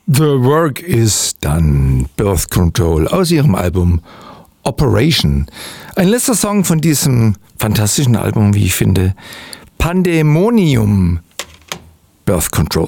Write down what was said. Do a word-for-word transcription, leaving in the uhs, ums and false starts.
The Work Is Done, Birth Control aus ihrem Album Operation. Ein letzter Song von diesem fantastischen Album, wie ich finde, Pandemonium, Birth Control.